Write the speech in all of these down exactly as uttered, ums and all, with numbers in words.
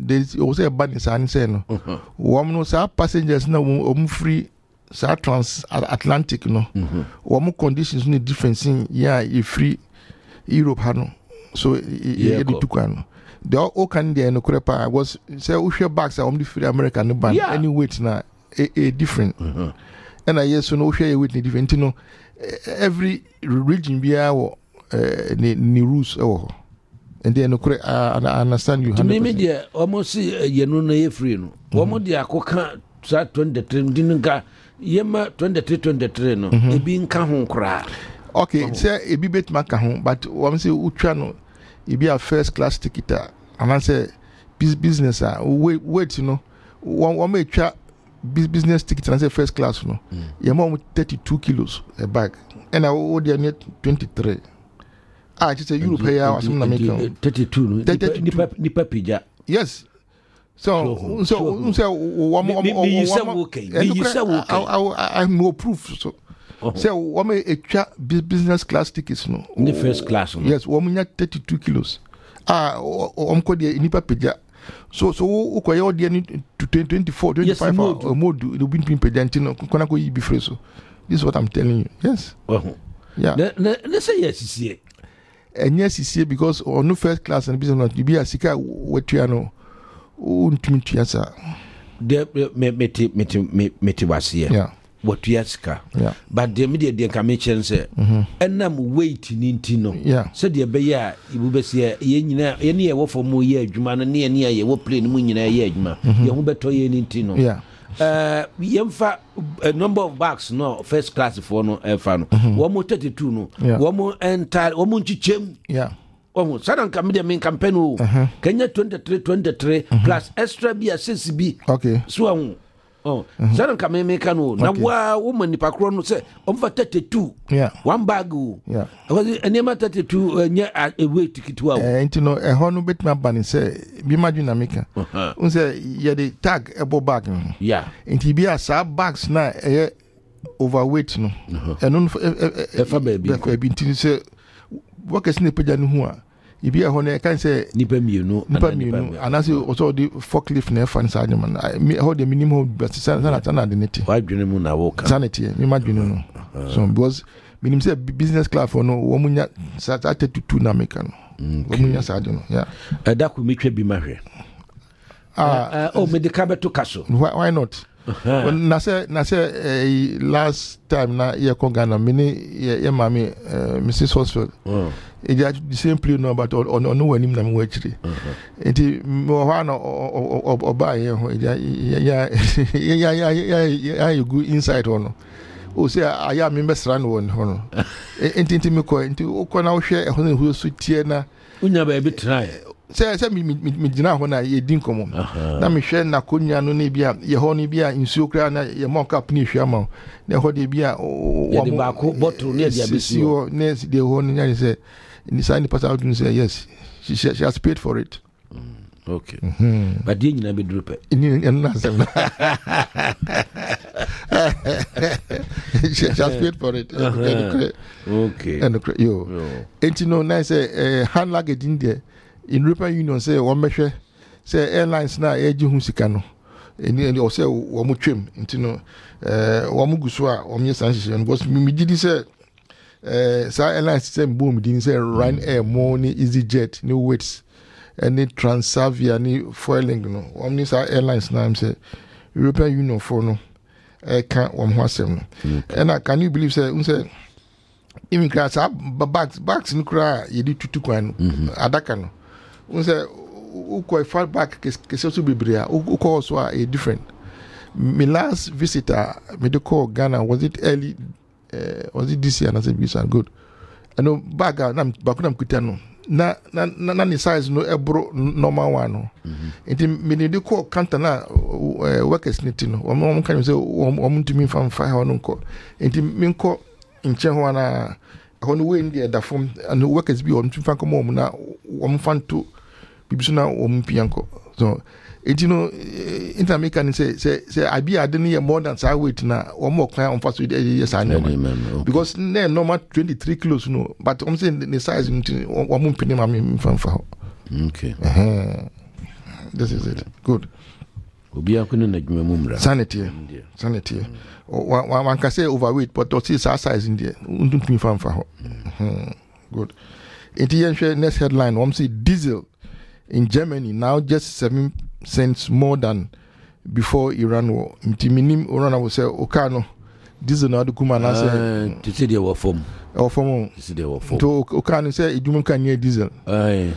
they also a bad sign say no one no sa passengers na um free sa trans Atlantic no one conditions no difference in yeah you free Europe hano so you do kan they all can there no krepa was say we share bags um the free American no ban any weight na a different and I yes so no share weight different you know every region be our the rules oh and then I understand you. To me, media almost you know no free no. Almost the akoka sa twenty-three didn't ga yema twenty-three twenty-three no. E bi nka ho kra. Okay, say e bi bet maka ho but we say utwa no e bi a first class ticket and I say business ah wait wait you know one one make twa business ticket and say first class no. Yema thirty-two kilos a bag and I would there twenty-three. Ah, it's a European or something American. thirty-two. Nipa pija. Yes. So, so, so, one more. You said okay. You said okay. I have no proof. So, so, one may a business class tickets no. In the first class. Yes, one may thirty-two kilos. Ah, I'm called the Nipa pija. So, so, okay, you're to twenty-four, twenty-five or more. The wind pin pedantino. Can I go be free? So, this is what I'm telling you. Yes. Yeah. Let's say yes. See. And yes, it's here because on no first class and business you be a sika what you know. Oh, sir. The meti meti meti was here. Yeah. What you ask her. Yeah. But the media the commission say, and I'm waiting in Tino. Yeah. Said the bear, you will be here, ye near what for more year, Jumana near near ye will play the moon in a year, you will better in Tino. Yeah. Uh, we have a number of bags, no first class for no air fan. One more thirty-two, no. One more entire, one more chim. Yeah. One more sudden comedy main campaign. Kenya twenty-three, twenty-three plus extra B S S B. Okay. So, oh, sudden come make a no. Now, wow, woman, if I crown say, on for thirty-two. Yeah. One bag. Yeah. Was it a name at thirty-two near a way ticket to our. And you know, a honor bit my bunny say, be imagine America. Un say, yeah, the tag a bo bag. Yeah. And he be a sub bags now, eh, overweight, no. And on for a baby, baby, say, what is nipping who you be a honor, I can say, Nipper me, no, Nipper me, and as you also the forklift near fan side, man. I hold the minimum, but it's not identity. Why do you know I walk? Sanity, imagine, no. So, because minimum say business class for no woman yet started to two Namican. Woman, yes, I don't know. Yeah. That could make you be married. Ah, oh, me the cabin to castle. Why not? Well, Nasa, Nasa, last time na ye kongana mini ye mami Missus Horsfield. It the same play no, but on on no one him na me actually. Enti mo wana oba ye ho ya ya ya ya ya ya you go inside hono. O say aya me mesra no won hono. Enti enti me ko enti o ko na wo hwe e hono hu so tie na unya ba bi try. Say say me me gina ho na ye din komo na me hwe na konya no na bia ye ho no bia nsuo kra na ye mo cap ni hwe ama na ho de bia o de ba ko bottle ne dia bisi o ne de ho no nya say ni say ni pass out and say yes she, she, she has paid for it. Mm, okay. Mm-hmm. But din na be drop it ni na say she has paid for it. Uh-huh. Okay. And yo and you know na say hand luggage in there in European Union say one measure say airlines na eji hu sika no eni o say wo mo twem nti no eh wo mo guso a wo me san hye because me gidi say eh sa airlines say boom din say Ryanair mo ni EasyJet ni Wits any Transavia ni Vueling no wo me sa airlines na am say European Union for no e kan wo mo asem no and can you believe say un say immigrants bags bags ni kura yedi tutu kwan adaka no un say who quite far back case also be bria who also are a different. My last visitor me to call Ghana was it early uh, was it this year and I said visa good I know back na back na kutano na na na ni size no ebro normal one no enti me dey call counter na workers need no o kan say o mo ntumi fam fa ha no call enti me call nche ho na ho no we ndi da form and workers be on ntumi fa come mo na o mo fan to bibisuna o mpianko so it you know intermediate say say say I be adeni more than say weight na o mo kan on fast yes I know because na normal twenty-three kilos no but I'm saying the size o mo mpini ma me mfa mfa okay eh this is it. Good. Obia kunu na dwuma mu mra. Sanity. Sanity. One one can say overweight, but to see size in there. Undun mi fan fa ho. Good. It next headline. One see diesel in Germany now just seven cents more than before Iran war. Mti minim Iran will say okano diesel na adukuma na say to see the form. Or form. To see the form. To okano say idum kan ye diesel. Aye.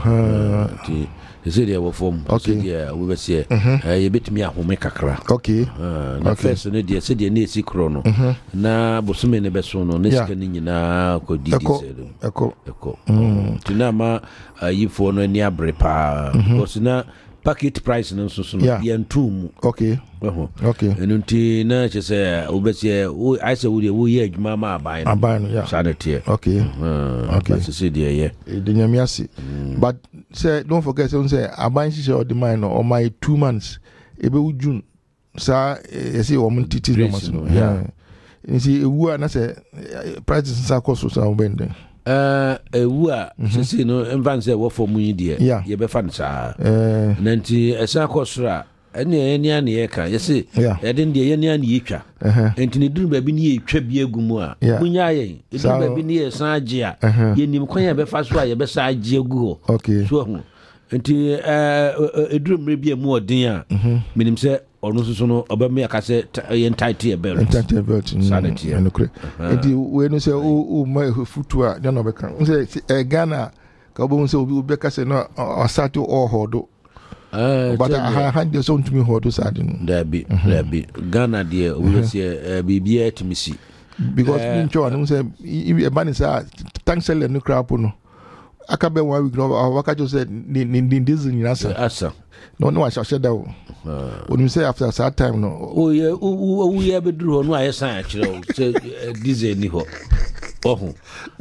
Eh. To see the form. Okay. Yeah, we were say eh you betimi ahome kakra. Okay. Na first no dey say dey na esi kro no. Na bosume ne beso no na sika ni nyina ko di diesel. Eko. Eko. Tina ma yifo no ni abre pa. Because na packet price no so so yantum. Okay. Okay. Enunti na che say obesie wo I say wo dey wo ye adwuma ma aban no. Aban no, yeah. Sanity. Okay. Okay. So say dey yeah. The nyamiasi. But say don't forget say aban shi or the mine or my two months ebe June. Sa e say wo mun titi no. Yeah. You see ewu na say prices sa cost so sa obende. Uh, ewu a sisi no envan say wo for mu yi de ye be fa nsa eh nanti esa kosra ene ene ane ye ka yesi ye den de ye ne ane ye twa enti ne duru ba bi ne ye twa bi agumu a munya ye duru ba bi ne ye san age a ye nim kwan ye be fa so a ye be san age agu ho so ho enti eh eduru mre bi emu odin a minim say onu so no obame akase ye tight belt tight belt sanity enokre enti we no say o my futu a de no be kan say Ghana ka obo say obi be kase no asatu o hodo eh but I had the son to me hodo sadi no there be there be Ghana there we say bibia timisi because me cho no say e ba ni say tangsel no crap no akabe one week no waka just say ni ni diesel ni asa asa no no I shall share that when you say after that time no oh yeah oh yeah be duru no aye san akire say diesel ni ho oh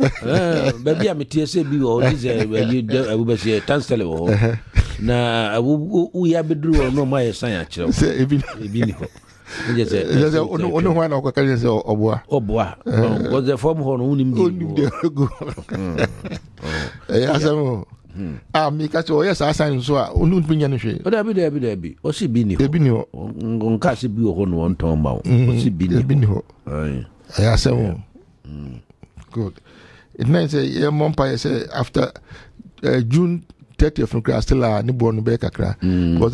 eh baby ametie say bi o diesel you be say tansel ho na oh yeah be duru no ma aye san akire say ebi ebi ni ho yes yes ono ono wan o ka say oboa oboa because the form ho no unim di eh asamo ah mi ka so yes asan so a onu pinya no hwe o da bi da bi da bi o si bi ni ho ebi ni ho nka si bi ho no on ton ma o si bi ni ebi ni ho ai eh asamo good it means a month say after uh, June thirtieth from class still a ni born be kakra because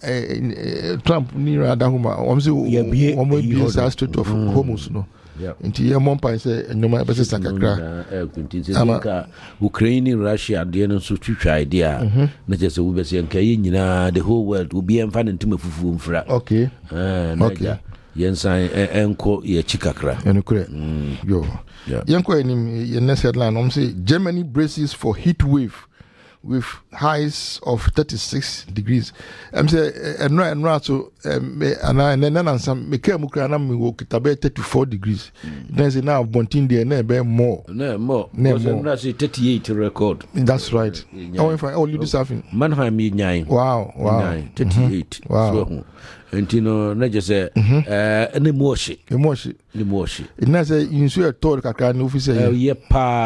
e Trump ni rather homa o mse o mo bi sa state of Hormuz no nti ye mon pan say enoma be se kakra eh kunti se ka Ukraine Russia de no so twitwa idea na je se wo be se nka ye nyina the whole world will be emfa ntima fufu mfra okay eh okay yensan enko ye chikakra enukure yo yenko enim ye next headline om say Germany braces for heat wave with highs of thirty-six degrees. I'm say enra enra so ana enena some me kam kra na me wo kitabe thirty-four degrees. Then say now bontin there na be more. No more. No more. Say thirty-eight record. That's right. I want find all you do something. Manheim me nine. Wow, wow. thirty-eight. Wow. Entino na just say eh ene moshi. Emoshi. Ni moshi. Ina say insu e tor kakra na office eh ye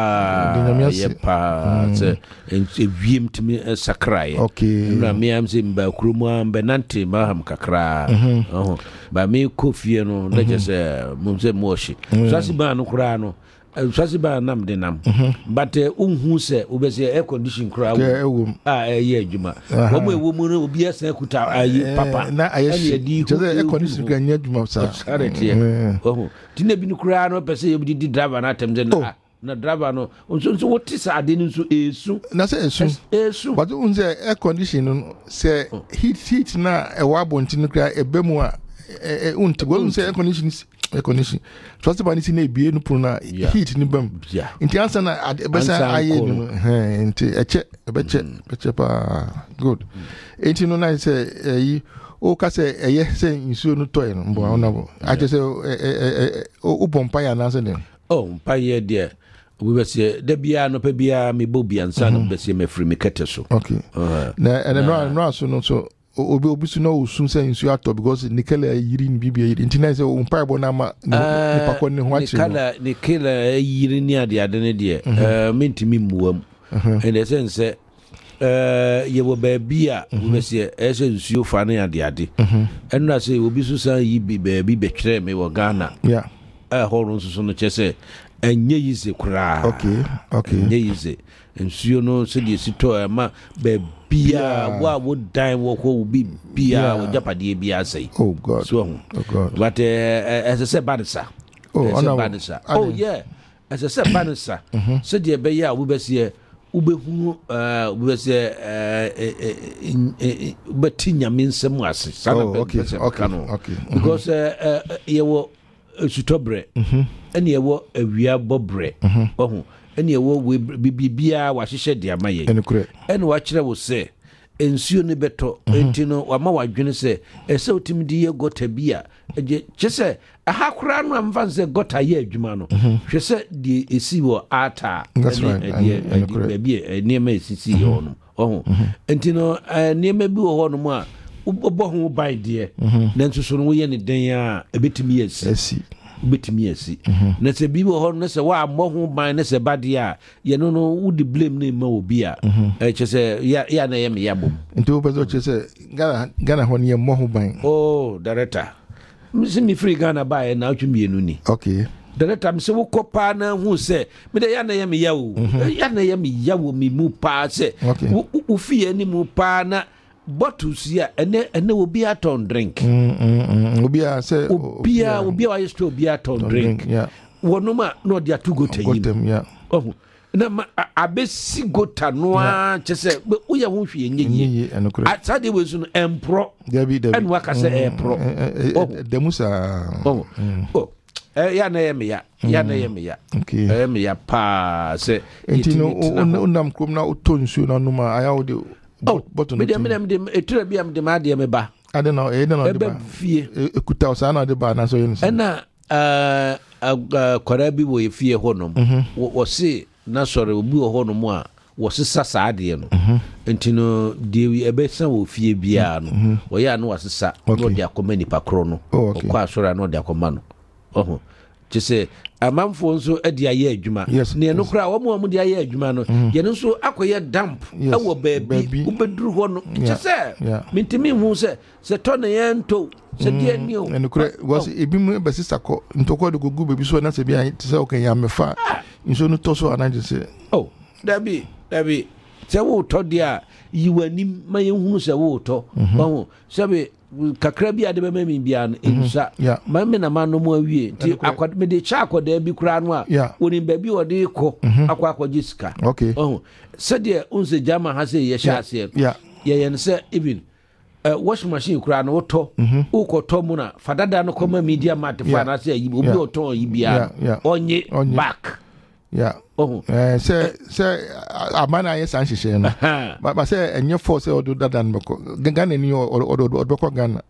pa. Ye pa. Say wiem timi sakrai. Okay. Na me am say mba krumu ambe nante maham kakra. Oh. Ba me kofie no na just say mum say moshi. So si ba no kra no. Swasi ba nam de nam but unhu se obese air condition kra wo ah eh adwuma wo mo ewo mu no obi asan kuta ayi papa na ayi di just air condition kra nya adwuma sa arete oh tina bi no kra no pese ye di driver na atem de na na driver no nso nso wote sa ade nso esu na se esu esu but unse air condition no se heat heat na e wa bonti no kra ebemu a eh unti wo unse air condition air condition trust ba ni si na ebie no pun na heat ni bam nti ansa na besa aye no eh nti eche ebeche eche pa good nti no na say eh o ka say eye say insuo no toy no mbo ona bo I just say eh o bompa ya na say dem oh mpa ye de we be say da bia no pa bia me bo bia ansa no be say me free me kete so okay na and no no so no so obi obi so no sun say insu ato because nikela yiri ni bibia yiri ntina say o mpa bo na ma ni pakọ ne ho achi nikela nikela yiri ni ade ade ne de eh mentimi muam and the sense eh ye wo baabi a wo se e se nsuo fa na ade ade enna se obi so san yi bi baabi betwere me wo Ghana yeah eh horo nso so no chese enye yize kura okay okay enye yize nsuo no se de sito e ma bia wa wo dan wo ko bi bia wo japade bia sei oh god so oh god but eh as I said badisa oh ona badisa oh yeah as I said badisa se de be ya wo be se ubehu uh ubese eh ubeti nyame nsem ase sana be okay okay because eh yewo sutobre ene yewo awia bobre ohu ene yewo bibia wa hihye de amaye ene wa kire wo se ensuo ne beto entino wa ma wadwene se ese otimdi ye gota bia eje chese aha kura no amfa se gota ye adwuma no hwese de esi wo ata ene bia niema esisi yo no ohu entino niema bi wo ho no mu a obo ho bai de na nsuso no wo ye ne den a ebetimi esi betimi esi na se bi wo ho no se wa ammo ho ban na se bade a ye no no wo di blame na ma obi a e che se ya ya na ye me yabom nti wo pezo che se Ghana Ghana ho ne mo ho ban oh director misi mi free Ghana ba e na atwumi enu ni okay director mse wo kopa na hu se me de ya na ye me yawo ya na ye me yawo mi mu pa se wo fi ani mu pa na bottles ya ene ene obi aton drink mm mm obi a say obi a obi a used to obi aton drink yeah wonoma no dia to go to him yeah oh na abesi gota no a chese uye ho hwe enyenye atade wezu no empro debi debi enu aka se empro demusa oh oh eh ya na yeme ya ya na yeme ya okay eh me ya pa se entino unam krom na otonsu na no ma aya wo de oh me dem me dem etura bi am de ma de me ba ade no e de no de ba fie ekuta o sa na de ba na so yin na eh kwara bi wo fie honom wo se na sore obi wo honom a wo sesa saade no entino de ebe san wo fie bia no wo ya no wasesa no de akoma nipa kro no kwa sore no de akoma no oho chese amamfo nso ade aye adwuma ne no kra wo mo mo de aye adwuma no ye no nso akoye damp e wo baabi ubeduru ho no chese mintimi hu se se to ne yento se die ni o en kra was ebi mu be sisa ko ntoko de gugu bebi so na se bia se o kan ya mefa nso no to so anaje se oh dabi dabi se wo to dia yiwani ma ye hu se wo to ho se be kakra bi ade be mami bia no ensa ma me na mano mu awie ti akwad me de cha akwada bi kura no a woni ba bi ode ko akwa akwaji sika oh se de unse jama ha se ye sha se ye ye se even washing machine kura no to u ko to mu na fadada no koma media mart fa na se yi obi o to yi bia onye back yeah oh eh say say amana yes an hihye no but say enye force odo dada no ko Ghana ni odo odo ko Ghana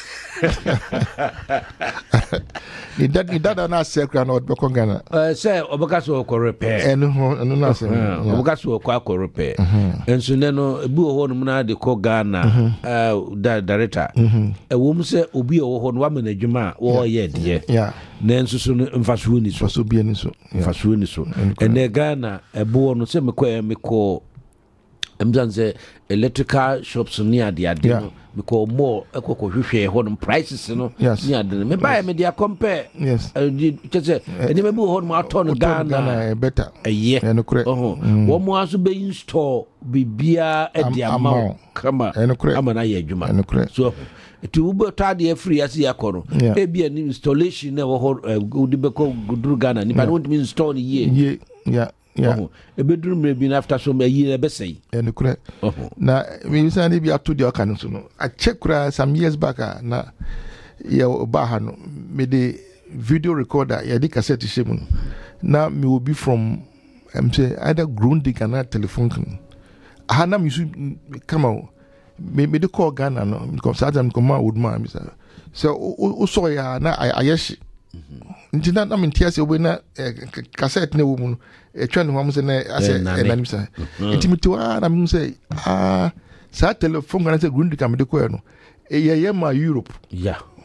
ni dad ni dada na sekra no odo ko Ghana eh say obaka so ko repair enu enu na say obaka so ko ko repair enso ne no ebi wo ho no na de ko Ghana eh director e wo mu say obi wo ho no wa management wo ye de yeah nenso so mfaso ni so mfaso bia ni so mfaso ni so ene Ghana ebo no se mekọ mekọ emzanze electrical shops ni ade ade no mekọ more ekoko hwehwe ho no prices no ni ade me buy me dia compare yes chese ene me bu ho no ato no Ghana better eye ene kure wo mo aso be install bibia e dia ma kama ama na ye adwuma so ti ubo tade free asi yakoro e bia ni installation na wo ho udi be ko guduru Ghana ni ba no ntimi install ni ye yeah yeah e be duru me bi after so me yi e be sei ene kure na we use na bi ato de aka no so no a check kura some years back na ye ba ha no me the video recorder ye di cassette shemu na me will be from am say either Grundig na telephone kan ha na me come out me me de call Ghana no because that time come would man me say so o so ya na ayeshi nti na me ntia se we na cassette na wo mu e twa ne ho se na ase na me say nti me to na me say ah sa telephone Ghana say Grundig am de call no e ye ye ma Europe yeah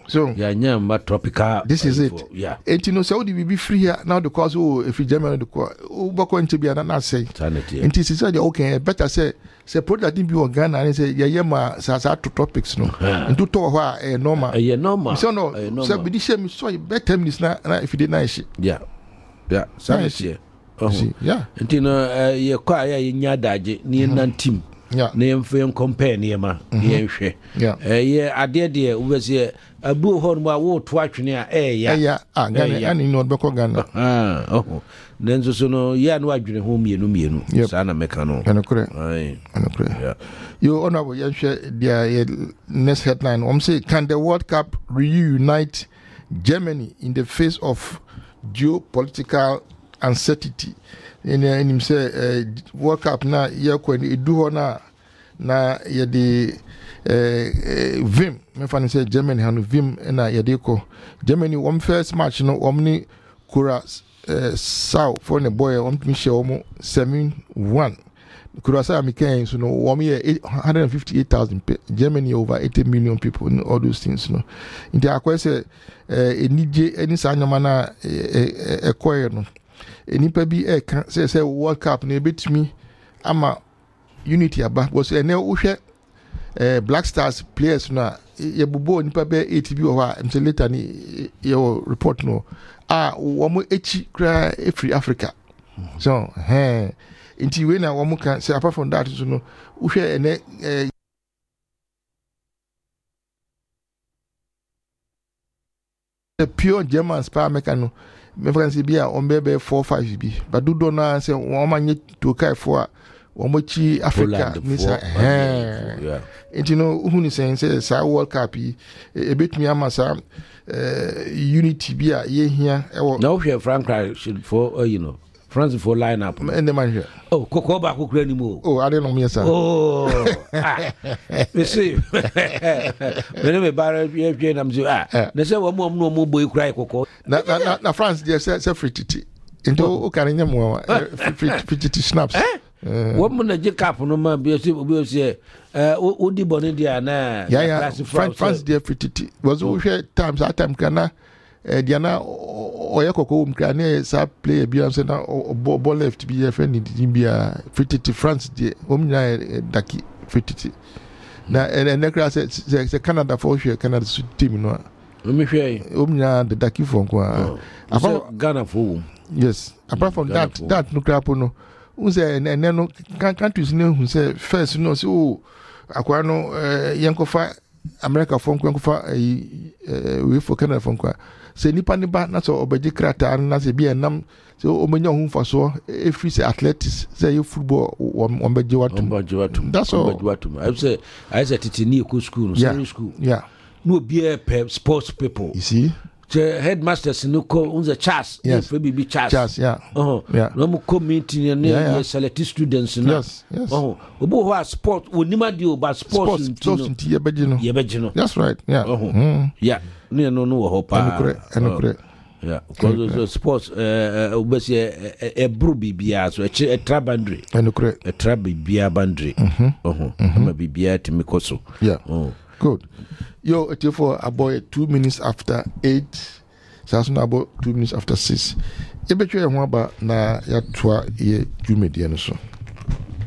So yeah, yeah, but tropical. This is it. Yeah. And you know, so we be free here now because oh, if you Germany the co, oh, but going to be another say. And this is okay. Better say say product in be Ghana and say yeah yeah ma sa sa to topics no. And to talk where a normal. Yeah, normal. So no. So be this shame so better minutes na if you did nice. Yeah. Yeah. Sanity. Yeah. And you know, you quite a nyadaje near nantim. Yeah. Name for your companion, ma. Yeah. Yeah. I did there was a blue horn by water watching near eh, yeah. Yeah. Ah, Ghana, and in North Ghana. Ah, oh. Then so no, yeah, no, I didn't home you, no, me, no, Sana Mecano. And a correct. And a correct. Yeah. You honorable, you share the next headline. I'm saying, can the World Cup reunite Germany in the face of geopolitical uncertainty? And him say World Cup na ye kwani edu na na ye de vim me fa say Germany hanu vim na ye de ko Germany one first match no omni kura saw for the boy on me share omo seven one kura sa american so no one year one hundred fifty-eight thousand Germany over eighty million people and all those things no in the akwa say enije eni sa nyoma na ekoye no enipa bi e kan say say World Cup na ebetimi ama unity aba was ene wo hwe eh Black Stars players na ye bubo nipa be eight bi wo ha am say later ni ye report no ah wo mo echi kra free Africa so eh inti we na wo mo kan say apart from that so no wo hwe ene eh, pure German spa mechanic me France bi a on be four five bi but do na say won ma nye to kai for won mo chi Africa ni say eh and you know who ni say say sa World Cup e betumi ama sa unity bi a ye hia e wo now here Frankrike should for uh, you know France for line up and the man here oh koko ba ko kura ni mo oh I don't know me sir oh me see me me bara bi bi na mzu ah na say wo mo no mo boy kura koko na na na France dey say say free titi into o kan nya mo free titi snaps wo mo na je cap no ma bi say obi say eh o di boni dia na yeah yeah France France dey free titi was o share times that time kana eh diana oye koko um kan na sa player bi am say na ball left bi F N di bia free titi France dey um nya daki free titi na and nekra say say Canada for share Canada team no me hwe um nya the daki for kwa apart Ghana for yes apart from that that no crapo no un say and no countries no who say first no say oh akwa no yankofa America for yankofa we for Canada for kwa say nipa nipa na so obeji krata na say bi enam so omenya hu faso every say athletics say football ombeji watu that's all watu I say I say titini ku school secondary school yeah no be sports people you see the headmasters no ko unza chas yes for be chas chas yeah uh yeah no mo committee ne yeah, yeah. select students na yes yes oh obo ho sport onima di o ba sports sports nti ye beji no ye beji no that's right yeah uh -huh. yeah ne no no ho pa anukure anukure yeah because sports eh obesi e bru bibia so e tra boundary anukure e tra bibia boundary uh uh ma bibia timikoso yeah oh good yo it for about two minutes after eight so now about two minutes after six e betwe ho aba na ya toa ye dwumedie no so